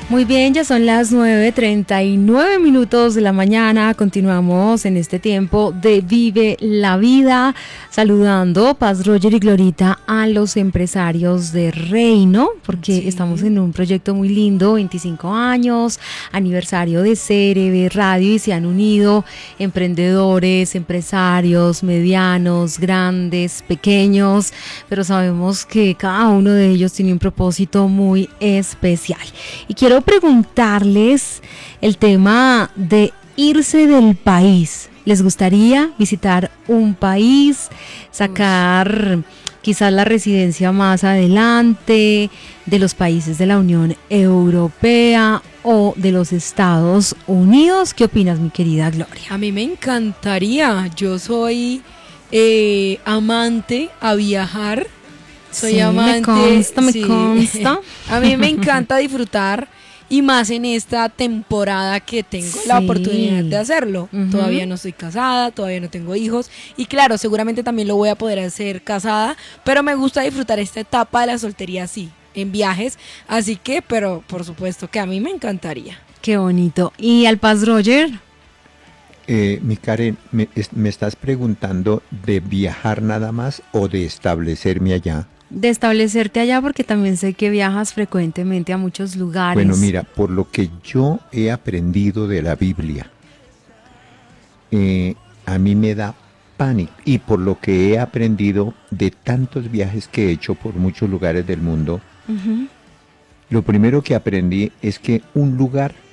Muy bien, ya son las 9:39 de la mañana. Continuamos en este tiempo de Vive la Vida, saludando Paz, Roger y Glorita a los empresarios de Reino, porque estamos en un proyecto muy lindo, 25 años, aniversario de CRB Radio, y se han unido emprendedores, empresarios, medianos, grandes, pequeños, pero sabemos que cada uno de ellos tiene un propósito muy especial. Y quiero preguntarles el tema de irse del país. ¿Les gustaría visitar un país, sacar quizás la residencia más adelante de los países de la Unión Europea o de los Estados Unidos? ¿Qué opinas, mi querida Gloria? A mí me encantaría. Yo soy amante a viajar. Soy Sí, amante. me consta. A mí me encanta disfrutar. Y más en esta temporada que tengo la oportunidad de hacerlo. Todavía no estoy casada, todavía no tengo hijos. Y claro, seguramente también lo voy a poder hacer casada. Pero me gusta disfrutar esta etapa de la soltería así, en viajes. Así que, pero por supuesto que a mí me encantaría. Qué bonito. ¿Y al Paz Roger? Mi Karen, ¿me estás preguntando de viajar nada más o de establecerme allá? De establecerte allá, porque también sé que viajas frecuentemente a muchos lugares. Bueno, mira, por lo que yo he aprendido de la Biblia, a mí me da pánico, y por lo que he aprendido de tantos viajes que he hecho por muchos lugares del mundo, lo primero que aprendí es que un lugar